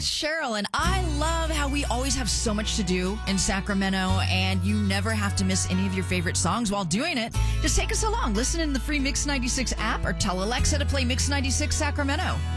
It's Cheryl, and I love how we always have so much to do in Sacramento, and you never have to miss any of your favorite songs while doing it. Just take us along. Listen in the free Mix 96 app or tell Alexa to play Mix 96 Sacramento.